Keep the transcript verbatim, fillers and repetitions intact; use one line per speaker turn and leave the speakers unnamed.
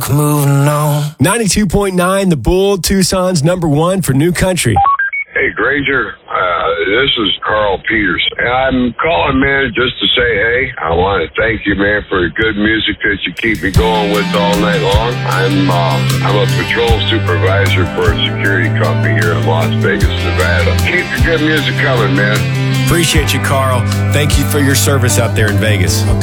Moving on.
ninety-two point nine, The Bull, Tucson's number one for new country.
Hey, Granger, uh, this is Carl Peters. And I'm calling, man, just to say, hey, I want to thank you, man, for the good music that you keep me going with all night long. I'm uh, I'm a patrol supervisor for a security company here in Las Vegas, Nevada. Keep your good music coming, man.
Appreciate you, Carl. Thank you for your service out there in Vegas.